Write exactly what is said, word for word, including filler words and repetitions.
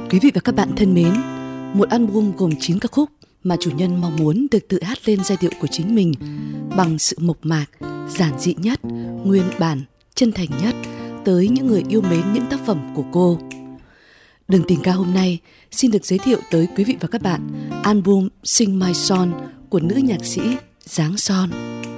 Quý vị và các bạn thân mến, một album gồm chín ca khúc mà chủ nhân mong muốn được tự hát lên giai điệu của chính mình bằng sự mộc mạc, giản dị nhất, nguyên bản, chân thành nhất tới những người yêu mến những tác phẩm của cô. Đường tình ca hôm nay xin được giới thiệu tới quý vị và các bạn album Sing My Song của nữ nhạc sĩ Giáng Son.